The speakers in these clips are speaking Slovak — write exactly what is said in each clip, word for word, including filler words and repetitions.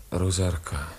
Rozárka,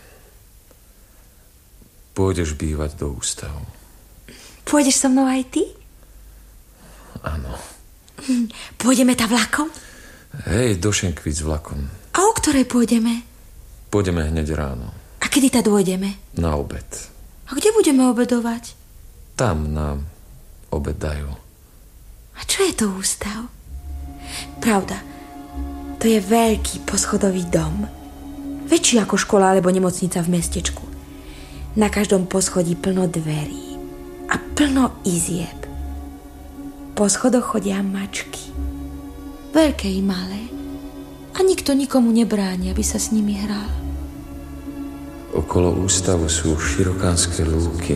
pôjdeš bývať do ústavu. Pôjdeš so mnou aj ty? Áno. Pôjdeme tá vlakom? Hej, do Šenkvíc vlakom. A o ktorej pôjdeme? Pôjdeme hneď ráno. A kedy tá dôjdeme? Na obed. A kde budeme obedovať? Tam nám obed dajú. A čo je to ústav? Pravda, to je veľký poschodový dom. Väčší ako škola alebo nemocnica v mestečku. Na každom poschodí plno dverí a plno izieb. Po schodoch chodia mačky. Veľké i malé. A nikto nikomu nebráni, aby sa s nimi hral. Okolo ústavu sú širokánske lúky,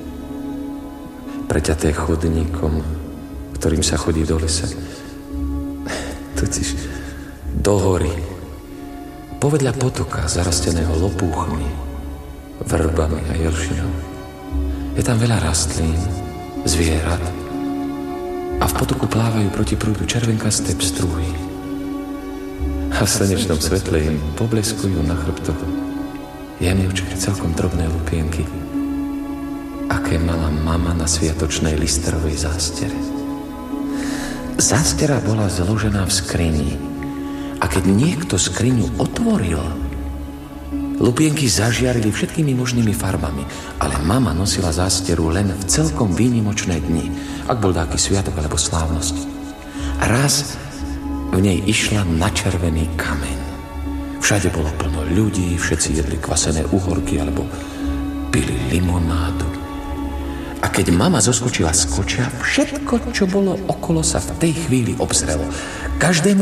preťaté chodníkom, ktorým sa chodí do lesa. Totiž do hory. Povedľa potoka, zarasteného lopúchmi, vrbami a jelšinou. Je tam veľa rastlín, zvierat a v potoku plávajú proti prúdu červenkasté pstruhy. A v slnečnom svetle im pobleskujú na chrbtoch jemňučké, celkom drobné lupienky, aké mala mama na sviatočnej listerovej zástere. Zástera bola zložená v skrini a keď niekto skriňu otvoril, lupienky zažiarili všetkými možnými farbami, ale mama nosila zásteru len v celkom výnimočné dni, ak bol dáky sviatok alebo slávnosť. A raz v nej išla na červený kameň. Všade bolo plno ľudí, všetci jedli kvasené uhorky alebo pili limonádu. A keď mama zoskočila z koča, všetko, čo bolo okolo, sa v tej chvíli obzrelo. Každému